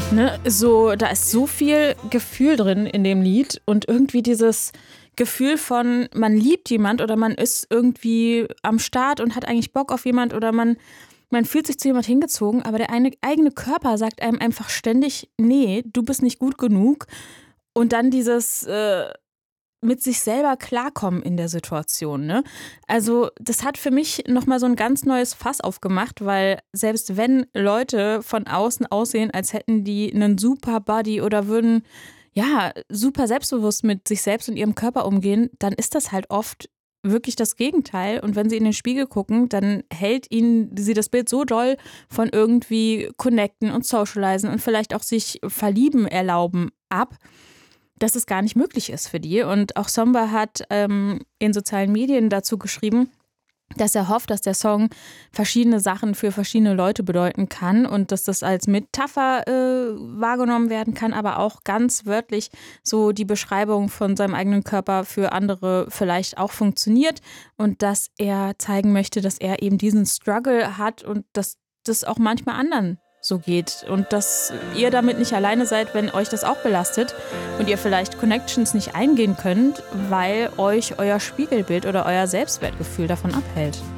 Ne, so, da ist so viel Gefühl drin in dem Lied und irgendwie dieses Gefühl von, man liebt jemand oder man ist irgendwie am Start und hat eigentlich Bock auf jemand oder man fühlt sich zu jemand hingezogen, aber der eigene Körper sagt einem einfach ständig, nee, du bist nicht gut genug. Und dann dieses mit sich selber klarkommen in der Situation, ne? Also, das hat für mich nochmal so ein ganz neues Fass aufgemacht, weil selbst wenn Leute von außen aussehen, als hätten die einen super Body oder würden, ja, super selbstbewusst mit sich selbst und ihrem Körper umgehen, dann ist das halt oft wirklich das Gegenteil. Und wenn sie in den Spiegel gucken, dann hält ihnen sie das Bild so doll von irgendwie connecten und socialisen und vielleicht auch sich verlieben erlauben ab, dass es gar nicht möglich ist für die. Und auch Somba hat in sozialen Medien dazu geschrieben, dass er hofft, dass der Song verschiedene Sachen für verschiedene Leute bedeuten kann und dass das als Metapher wahrgenommen werden kann, aber auch ganz wörtlich so die Beschreibung von seinem eigenen Körper für andere vielleicht auch funktioniert und dass er zeigen möchte, dass er eben diesen Struggle hat und dass das auch manchmal anderen so geht und dass ihr damit nicht alleine seid, wenn euch das auch belastet und ihr vielleicht Connections nicht eingehen könnt, weil euch euer Spiegelbild oder euer Selbstwertgefühl davon abhält.